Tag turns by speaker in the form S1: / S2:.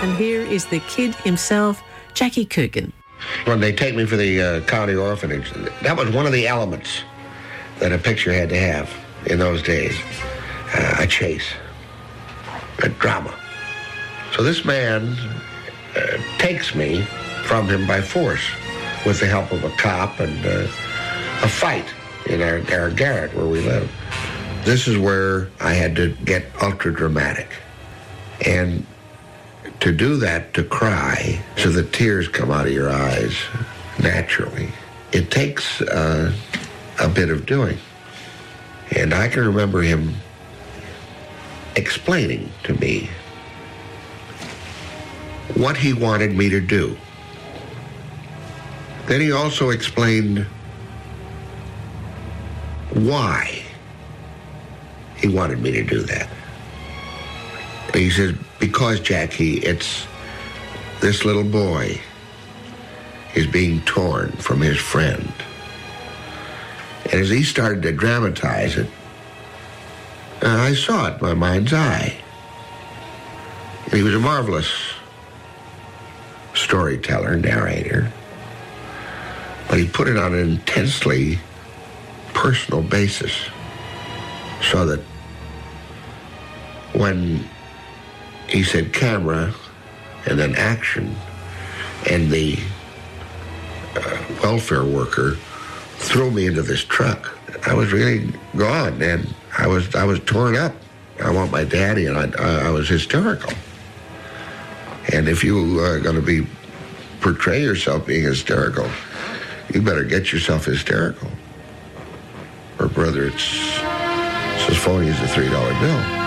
S1: And here is the kid himself, Jackie Coogan.
S2: When they take me for the county orphanage, that was one of the elements that a picture had to have in those days. A chase, a drama. So this man takes me from him by force with the help of a cop and a fight in our garret where we lived. This is where I had to get ultra dramatic. And to do that, to cry, so the tears come out of your eyes naturally, it takes a bit of doing. And I can remember him explaining to me what he wanted me to do. Then he also explained why he wanted me to do that. He says, because, Jackie, it's this little boy is being torn from his friend. And as he started to dramatize it, I saw it in my mind's eye. He was a marvelous storyteller, narrator, but he put it on an intensely personal basis so that when he said camera and then action, and the welfare worker threw me into this truck, I was really gone, and I was torn up. I want my daddy, and I was hysterical. And if you are going to portray yourself being hysterical, you better get yourself hysterical, or brother, it's as phony as a $3 bill.